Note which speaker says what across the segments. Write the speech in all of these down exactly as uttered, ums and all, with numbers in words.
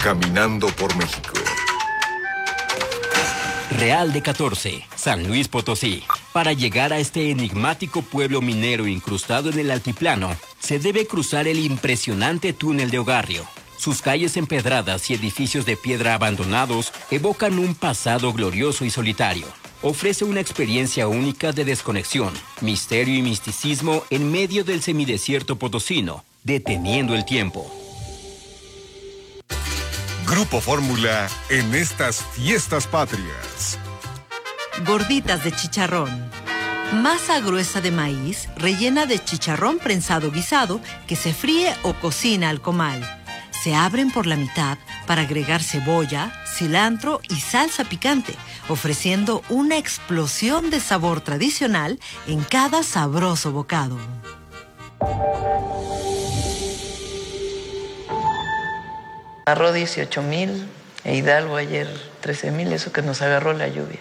Speaker 1: Caminando por México.
Speaker 2: Real de catorce, San Luis Potosí. Para llegar a este enigmático pueblo minero incrustado en el altiplano, se debe cruzar el impresionante túnel de Ogarrio. Sus calles empedradas y edificios de piedra abandonados evocan un pasado glorioso y solitario. Ofrece una experiencia única de desconexión, misterio y misticismo en medio del semidesierto potosino, deteniendo el tiempo.
Speaker 1: Grupo Fórmula en estas fiestas patrias.
Speaker 3: Gorditas de chicharrón. Masa gruesa de maíz rellena de chicharrón prensado guisado que se fríe o cocina al comal. Se abren por la mitad para agregar cebolla, cilantro y salsa picante, ofreciendo una explosión de sabor tradicional en cada sabroso bocado.
Speaker 4: Agarró dieciocho mil e Hidalgo ayer trece mil, eso que nos agarró la lluvia.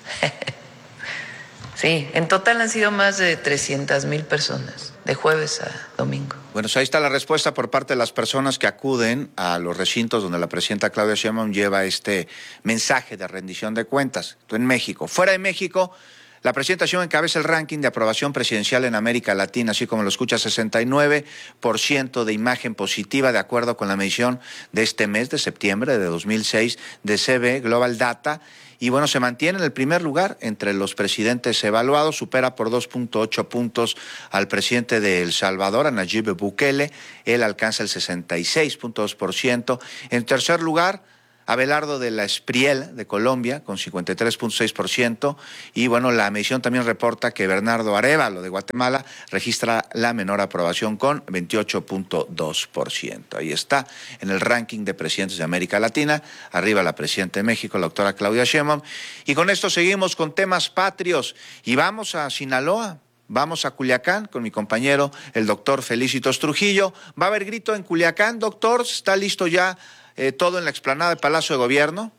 Speaker 4: Sí, en total han sido más de trescientas mil personas, de jueves a domingo.
Speaker 5: Bueno, pues ahí está la respuesta por parte de las personas que acuden a los recintos donde la presidenta Claudia Sheinbaum lleva este mensaje de rendición de cuentas. En México. Fuera de México, la presidenta Sheinbaum encabeza el ranking de aprobación presidencial en América Latina, así como lo escucha, sesenta y nueve por ciento de imagen positiva, de acuerdo con la medición de este mes de septiembre de dos mil seis de C B Global Data. Y bueno, se mantiene en el primer lugar entre los presidentes evaluados, supera por dos punto ocho puntos al presidente de El Salvador, a Nayib Bukele. Él alcanza el sesenta y seis punto dos por ciento. En tercer lugar, Abelardo de la Espriel de Colombia con cincuenta y tres punto seis por ciento. Y bueno, la medición también reporta que Bernardo Arévalo de Guatemala registra la menor aprobación con veintiocho punto dos por ciento. Ahí está en el ranking de presidentes de América Latina. Arriba la presidenta de México, la doctora Claudia Sheinbaum. Y con esto seguimos con temas patrios y vamos a Sinaloa. Vamos a Culiacán con mi compañero, el doctor Felicitos Trujillo. ¿Va a haber grito en Culiacán, doctor? ¿Está listo ya eh, todo en la explanada del Palacio de Gobierno?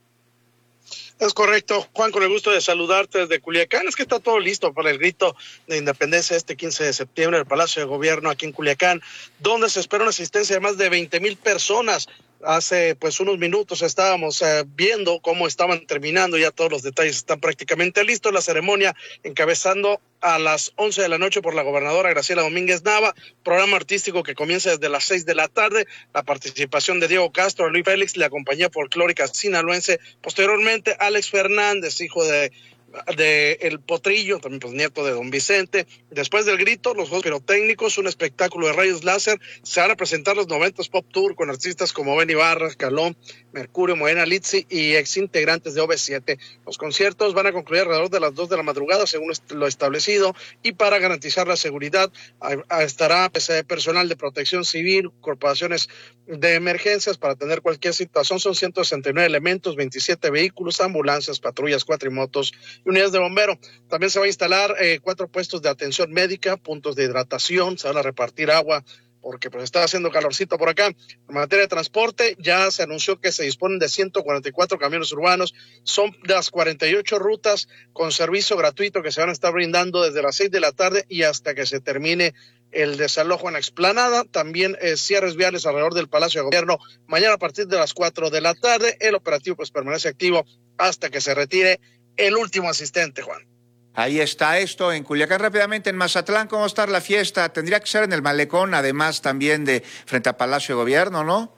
Speaker 6: Es correcto, Juan, con el gusto de saludarte desde Culiacán. Es que está todo listo para el grito de independencia este quince de septiembre en el Palacio de Gobierno aquí en Culiacán, donde se espera una asistencia de más de veinte mil personas. Hace pues unos minutos estábamos eh, viendo cómo estaban terminando, ya todos los detalles están prácticamente listos. La ceremonia encabezando a las once de la noche por la gobernadora Graciela Domínguez Nava, programa artístico que comienza desde las seis de la tarde, la participación de Diego Castro, Luis Félix, la compañía folclórica sinaloense, posteriormente Alex Fernández, hijo de de El Potrillo, también pues nieto de don Vicente. Después del grito, los juegos pirotécnicos, un espectáculo de rayos láser, se van a presentar los noventas Pop Tour con artistas como Ben Ibarra, Calón, Mercurio, Moena, Litsi y ex integrantes de O V siete. Los conciertos van a concluir alrededor de las dos de la madrugada, según lo establecido, y para garantizar la seguridad estará personal de protección civil, corporaciones de emergencias para atender cualquier situación. Son ciento sesenta y nueve elementos, veintisiete vehículos, ambulancias, patrullas, cuatrimotos y unidades de bombero. También se va a instalar eh, cuatro puestos de atención médica, puntos de hidratación, se van a repartir agua porque pues está haciendo calorcito por acá. En materia de transporte, ya se anunció que se disponen de ciento cuarenta y cuatro camiones urbanos, son las cuarenta y ocho rutas con servicio gratuito que se van a estar brindando desde las seis de la tarde y hasta que se termine el desalojo en la explanada. También eh, cierres viales alrededor del Palacio de Gobierno mañana a partir de las cuatro de la tarde. El operativo pues permanece activo hasta que se retire el último asistente, Juan.
Speaker 5: Ahí está esto en Culiacán. Rápidamente, en Mazatlán, ¿cómo va a estar la fiesta? Tendría que ser en el Malecón, además también de frente a Palacio de Gobierno, ¿no?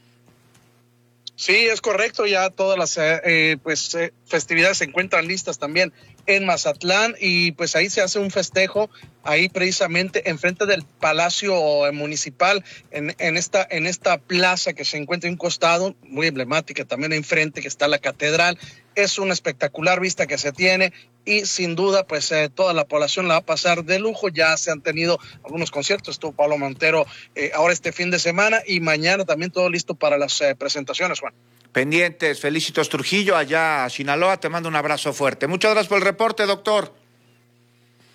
Speaker 6: Sí, es correcto, ya todas las eh, pues eh, festividades se encuentran listas también en Mazatlán y pues ahí se hace un festejo, ahí precisamente enfrente del Palacio Municipal, en, en, esta, en esta plaza que se encuentra en un costado, muy emblemática, también enfrente que está la catedral. Es una espectacular vista que se tiene y sin duda pues eh, toda la población la va a pasar de lujo. Ya se han tenido algunos conciertos, estuvo Pablo Montero eh, ahora este fin de semana y mañana también todo listo para las eh, presentaciones, Juan.
Speaker 5: Pendientes, Felicitos Trujillo, allá a Sinaloa, te mando un abrazo fuerte. Muchas gracias por el reporte, doctor.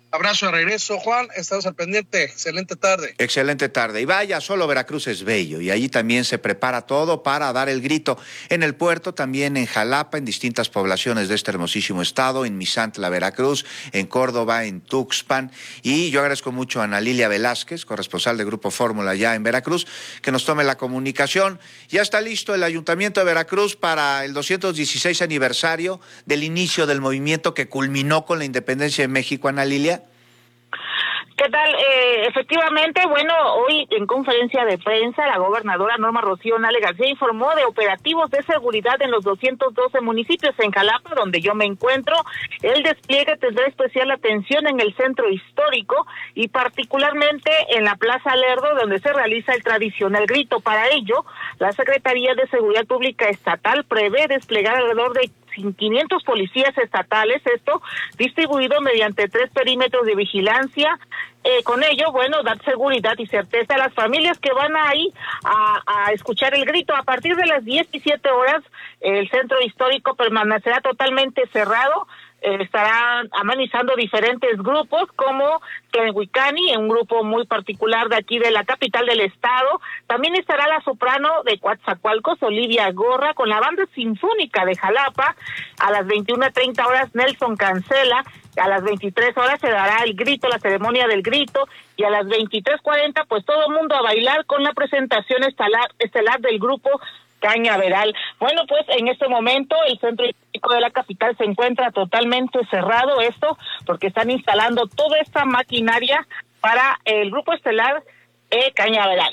Speaker 6: Abrazo de regreso, Juan. Estamos al pendiente. Excelente tarde.
Speaker 5: Excelente tarde. Y vaya, solo Veracruz es bello. Y allí también se prepara todo para dar el grito. En el puerto, también en Jalapa, en distintas poblaciones de este hermosísimo estado, en Misantla, Veracruz, en Córdoba, en Tuxpan. Y yo agradezco mucho a Ana Lilia Velázquez, corresponsal de Grupo Fórmula ya en Veracruz, que nos tome la comunicación. Ya está listo el Ayuntamiento de Veracruz para el doscientos dieciséis aniversario del inicio del movimiento que culminó con la independencia de México, Ana Lilia.
Speaker 7: ¿Qué tal? Eh, efectivamente, bueno, hoy en conferencia de prensa, la gobernadora Norma Rocío Nale García informó de operativos de seguridad en los doscientos doce municipios en Jalapa, donde yo me encuentro. El despliegue tendrá especial atención en el centro histórico y particularmente en la Plaza Lerdo, donde se realiza el tradicional grito. Para ello, la Secretaría de Seguridad Pública Estatal prevé desplegar alrededor de quinientos policías estatales, esto distribuido mediante tres perímetros de vigilancia. Eh, con ello, bueno, dar seguridad y certeza a las familias que van ahí a, a escuchar el grito. A partir de las diecisiete horas, el centro histórico permanecerá totalmente cerrado. Eh, estarán amenizando diferentes grupos como Tlenhuicani, un grupo muy particular de aquí de la capital del estado. También estará la soprano de Coatzacoalcos, Olivia Gorra, con la banda sinfónica de Jalapa. A las veintiuna treinta horas, Nelson Cancela. A las veintitrés horas se dará el grito, la ceremonia del grito, y a las veintitrés cuarenta, pues todo el mundo a bailar con la presentación estelar, estelar del grupo Cañaveral. Bueno, pues en este momento el centro histórico de la capital se encuentra totalmente cerrado, esto porque están instalando toda esta maquinaria para el grupo estelar eh, Cañaveral.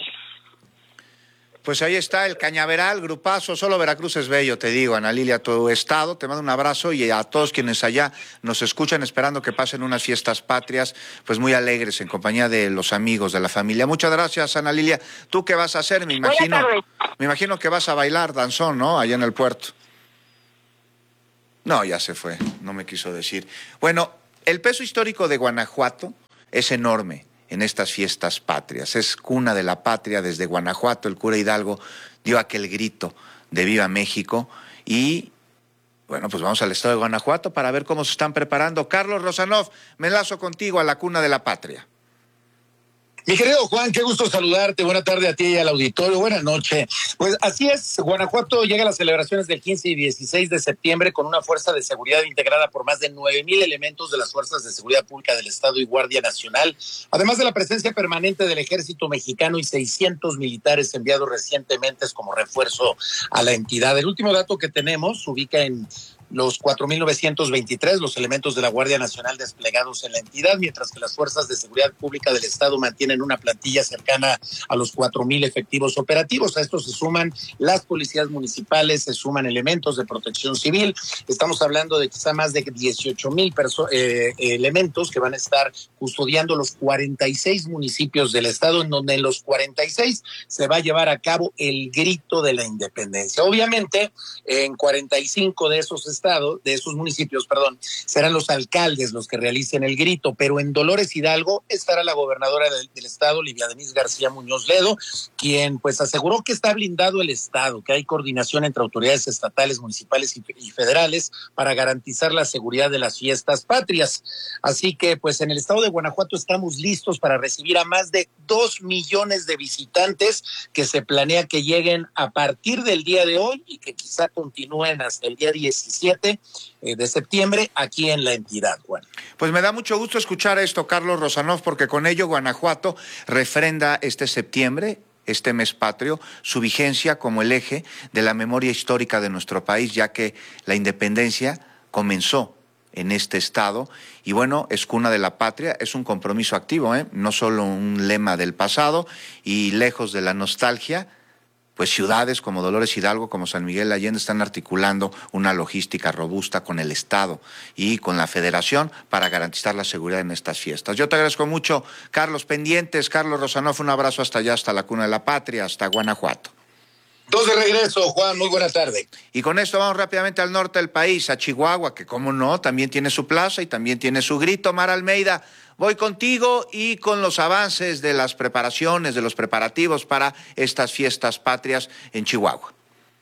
Speaker 5: Pues ahí está el Cañaveral, grupazo, solo Veracruz es bello, te digo, Ana Lilia, tu estado, te mando un abrazo y a todos quienes allá nos escuchan esperando que pasen unas fiestas patrias, pues muy alegres en compañía de los amigos, de la familia. Muchas gracias, Ana Lilia. ¿Tú qué vas a hacer? Me imagino, me imagino que vas a bailar danzón, ¿no? Allá en el puerto. No, ya se fue, no me quiso decir. Bueno, el peso histórico de Guanajuato es enorme en estas fiestas patrias. Es cuna de la patria. Desde Guanajuato el cura Hidalgo dio aquel grito de Viva México y bueno, pues vamos al estado de Guanajuato para ver cómo se están preparando. Carlos Rosanov, me enlazo contigo a la cuna de la patria.
Speaker 8: Mi querido Juan, qué gusto saludarte. Buena tarde a ti y al auditorio. Buenas noches. Pues así es, Guanajuato llega a las celebraciones del quince y dieciséis de septiembre con una fuerza de seguridad integrada por más de nueve mil elementos de las fuerzas de seguridad pública del Estado y Guardia Nacional, además de la presencia permanente del Ejército Mexicano y seiscientos militares enviados recientemente como refuerzo a la entidad. El último dato que tenemos ubica en los cuatro mil novecientos veintitrés los elementos de la Guardia Nacional desplegados en la entidad, mientras que las fuerzas de seguridad pública del Estado mantienen una plantilla cercana a los cuatro mil efectivos operativos. A esto se suman las policías municipales, se suman elementos de protección civil. Estamos hablando de quizá más de dieciocho mil perso- eh, elementos que van a estar custodiando los cuarenta y seis municipios del Estado, en donde en los cuarenta y seis se va a llevar a cabo el grito de la independencia. Obviamente, en cuarenta y cinco de esos estados, de esos municipios, perdón, serán los alcaldes los que realicen el grito, pero en Dolores Hidalgo estará la gobernadora del, del estado, Livia Denise García Muñoz Ledo, quien pues aseguró que está blindado el estado, que hay coordinación entre autoridades estatales, municipales y, y federales para garantizar la seguridad de las fiestas patrias. Así que pues en el estado de Guanajuato estamos listos para recibir a más de dos millones de visitantes que se planea que lleguen a partir del día de hoy y que quizá continúen hasta el día diecisiete de septiembre aquí en la entidad, Juan.
Speaker 5: Pues me da mucho gusto escuchar esto, Carlos Rosanov, porque con ello Guanajuato refrenda este septiembre, este mes patrio, su vigencia como el eje de la memoria histórica de nuestro país, ya que la independencia comenzó en este estado y bueno, es cuna de la patria, es un compromiso activo, ¿eh? No solo un lema del pasado y lejos de la nostalgia. Pues ciudades como Dolores Hidalgo, como San Miguel Allende, están articulando una logística robusta con el Estado y con la Federación para garantizar la seguridad en estas fiestas. Yo te agradezco mucho, Carlos, pendientes. Carlos Rosanov, un abrazo hasta allá, hasta la cuna de la patria, hasta Guanajuato.
Speaker 8: Dos de regreso, Juan, muy buena tarde.
Speaker 5: Y con esto vamos rápidamente al norte del país, a Chihuahua, que como no, también tiene su plaza y también tiene su grito. Mar Almeida, voy contigo y con los avances de las preparaciones, de los preparativos para estas fiestas patrias en Chihuahua.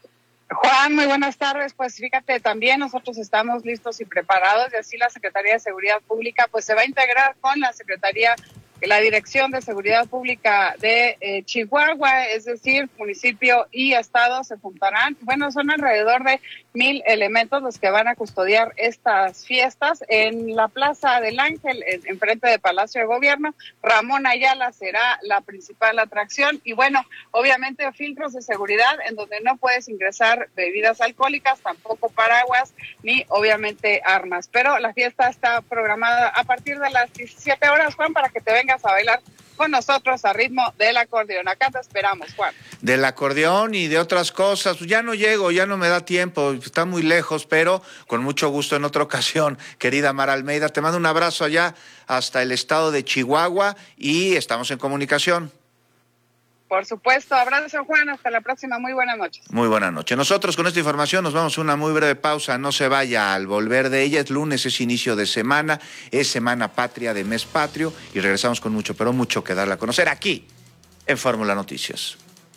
Speaker 9: Juan, muy buenas tardes. Pues fíjate, también nosotros estamos listos y preparados y así la Secretaría de Seguridad Pública pues se va a integrar con la Secretaría la Dirección de Seguridad Pública de eh, Chihuahua, es decir, municipio y estado se juntarán. Bueno, son alrededor de mil elementos los que van a custodiar estas fiestas en la Plaza del Ángel, en, en frente de Palacio de Gobierno. Ramón Ayala será la principal atracción y bueno, obviamente filtros de seguridad en donde no puedes ingresar bebidas alcohólicas, tampoco paraguas, ni obviamente armas. Pero la fiesta está programada a partir de las diecisiete horas, Juan, para que te vengas a bailar con nosotros a ritmo del acordeón. Acá te esperamos, Juan.
Speaker 5: Del acordeón y de otras cosas, ya no llego, ya no me da tiempo, está muy lejos, pero con mucho gusto en otra ocasión, querida Mara Almeida. Te mando un abrazo allá hasta el estado de Chihuahua y estamos en comunicación.
Speaker 9: Por supuesto, abrazo, Juan, hasta la próxima, muy buenas noches.
Speaker 5: Muy buenas noches. Nosotros con esta información nos vamos a una muy breve pausa, no se vaya al volver de ella, es lunes, es inicio de semana, es semana patria de mes patrio y regresamos con mucho, pero mucho que darle a conocer aquí en Fórmula Noticias.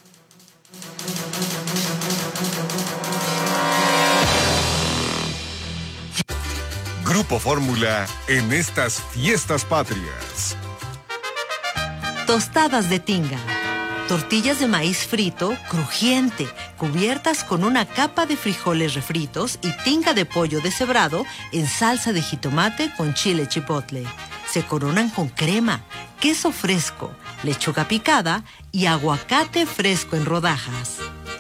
Speaker 1: Grupo Fórmula en estas fiestas patrias.
Speaker 3: Tostadas de tinga. Tortillas de maíz frito, crujiente, cubiertas con una capa de frijoles refritos y tinga de pollo deshebrado en salsa de jitomate con chile chipotle. Se coronan con crema, queso fresco, lechuga picada y aguacate fresco en rodajas.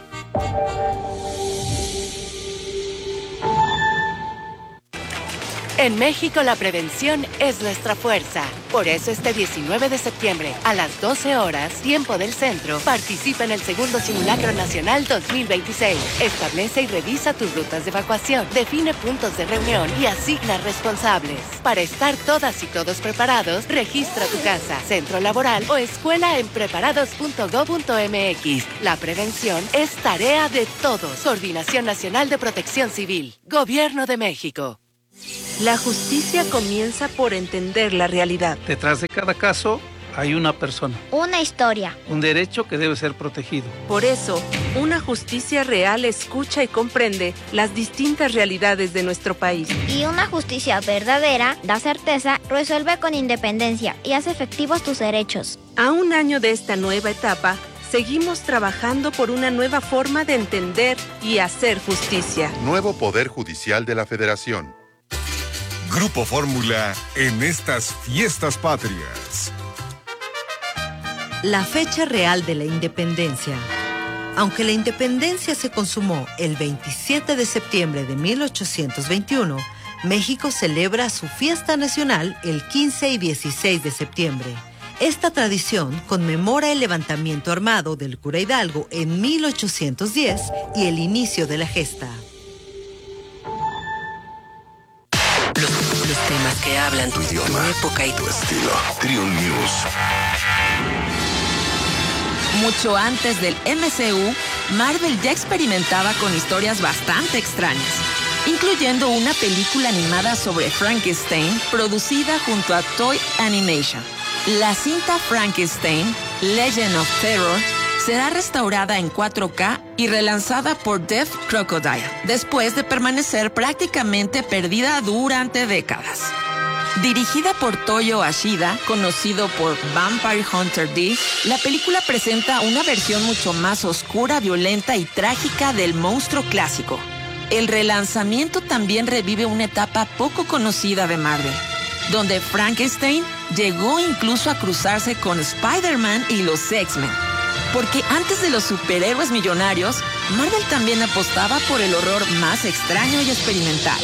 Speaker 10: En México la prevención es nuestra fuerza. Por eso este diecinueve de septiembre a las doce horas, tiempo del centro, participa en el segundo Simulacro Nacional dos mil veintiséis. Establece y revisa tus rutas de evacuación, define puntos de reunión y asigna responsables. Para estar todas y todos preparados, registra tu casa, centro laboral o escuela en preparados punto gob punto mx. La prevención es tarea de todos. Coordinación Nacional de Protección Civil. Gobierno de México.
Speaker 11: La justicia comienza por entender la realidad.
Speaker 12: Detrás de cada caso hay una persona.
Speaker 13: Una historia.
Speaker 12: Un derecho que debe ser protegido.
Speaker 11: Por eso, una justicia real escucha y comprende las distintas realidades de nuestro país.
Speaker 13: Y una justicia verdadera da certeza, resuelve con independencia y hace efectivos tus derechos.
Speaker 11: A un año de esta nueva etapa, seguimos trabajando por una nueva forma de entender y hacer justicia.
Speaker 14: Nuevo Poder Judicial de la Federación.
Speaker 1: Grupo Fórmula en estas fiestas patrias.
Speaker 3: La fecha real de la independencia. Aunque la independencia se consumó el veintisiete de septiembre de mil ochocientos veintiuno, México celebra su fiesta nacional el quince y dieciséis de septiembre. Esta tradición conmemora el levantamiento armado del cura Hidalgo en mil ochocientos diez y el inicio de la gesta.
Speaker 15: Los, los temas que hablan tu idioma, tu época y tu estilo. Triun News.
Speaker 16: Mucho antes del M C U, Marvel ya experimentaba con historias bastante extrañas, incluyendo una película animada sobre Frankenstein producida junto a Toy Animation. La cinta Frankenstein, Legend of Terror, será restaurada en cuatro K y relanzada por Deaf Crocodile, después de permanecer prácticamente perdida durante décadas. Dirigida por Toyo Ashida, conocido por Vampire Hunter D, la película presenta una versión mucho más oscura, violenta y trágica del monstruo clásico. El relanzamiento también revive una etapa poco conocida de Marvel, donde Frankenstein llegó incluso a cruzarse con Spider-Man y los X-Men. Porque antes de los superhéroes millonarios, Marvel también apostaba por el horror más extraño y experimental.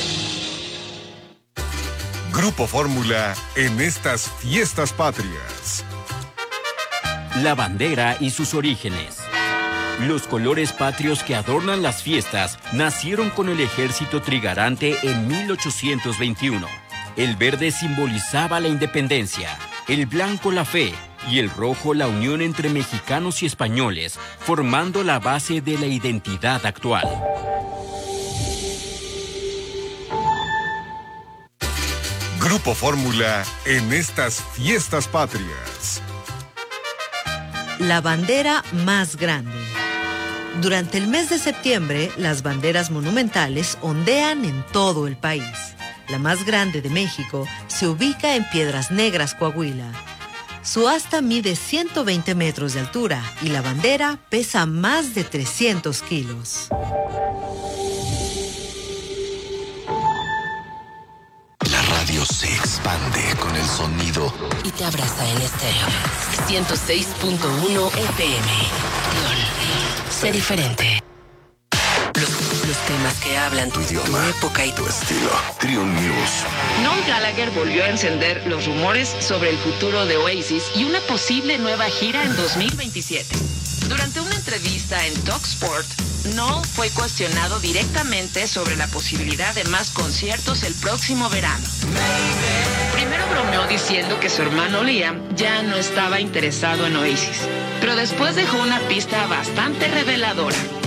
Speaker 1: Grupo Fórmula en estas fiestas patrias.
Speaker 2: La bandera y sus orígenes. Los colores patrios que adornan las fiestas nacieron con el ejército trigarante en mil ochocientos veintiuno. El verde simbolizaba la independencia, el blanco la fe y el rojo la unión entre mexicanos y españoles, formando la base de la identidad actual.
Speaker 1: Grupo Fórmula en estas fiestas patrias.
Speaker 3: La bandera más grande. Durante el mes de septiembre, las banderas monumentales ondean en todo el país. La más grande de México se ubica en Piedras Negras, Coahuila. Su asta mide ciento veinte metros de altura y la bandera pesa más de trescientos kilos.
Speaker 15: La radio se expande con el sonido
Speaker 10: y te abraza en estéreo. ciento seis punto uno F M. Sé diferente. Los, los temas que hablan
Speaker 15: tu idioma,
Speaker 10: tu época y
Speaker 15: tu estilo. Triun News.
Speaker 16: Noel Gallagher volvió a encender los rumores sobre el futuro de Oasis y una posible nueva gira en dos mil veintisiete. Durante una entrevista en Talksport, Noel fue cuestionado directamente sobre la posibilidad de más conciertos el próximo verano. Primero bromeó diciendo que su hermano Liam ya no estaba interesado en Oasis, pero después dejó una pista bastante reveladora.